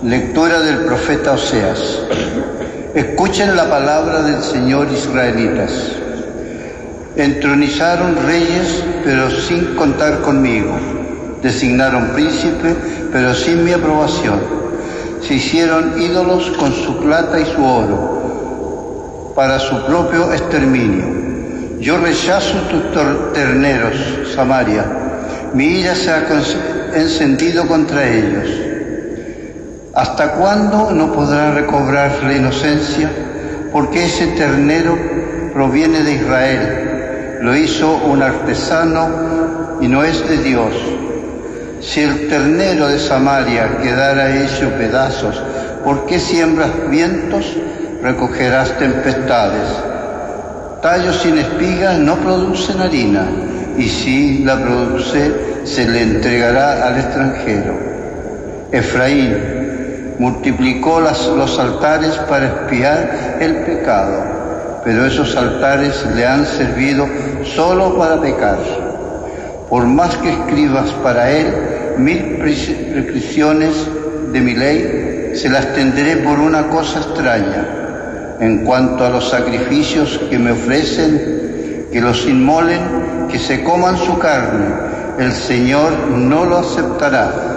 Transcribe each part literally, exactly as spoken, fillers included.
Lectura del profeta Oseas. Escuchen la palabra del Señor, israelitas. Entronizaron reyes, pero sin contar conmigo. Designaron príncipe, pero sin mi aprobación. Se hicieron ídolos con su plata y su oro, para su propio exterminio. Yo rechazo tus terneros, Samaria. Mi ira se ha encendido contra ellos. ¿Hasta cuándo no podrá recobrar la inocencia? Porque ese ternero proviene de Israel. Lo hizo un artesano y no es de Dios. Si el ternero de Samaria quedara hecho pedazos, ¿por qué siembras vientos? Recogerás tempestades. Tallos sin espigas no producen harina, y si la produce, se le entregará al extranjero. Efraín multiplicó las, los altares para expiar el pecado, pero esos altares le han servido solo para pecar. Por más que escribas para él mil prescripciones de mi ley, se las tendré por una cosa extraña. En cuanto a los sacrificios que me ofrecen, que los inmolen, que se coman su carne, el Señor no lo aceptará.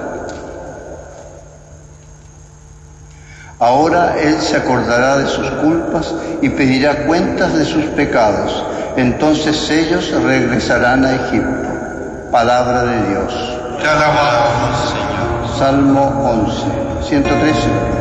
Ahora Él se acordará de sus culpas y pedirá cuentas de sus pecados. Entonces ellos regresarán a Egipto. Palabra de Dios. Te alabamos, Señor. Salmo once, ciento trece.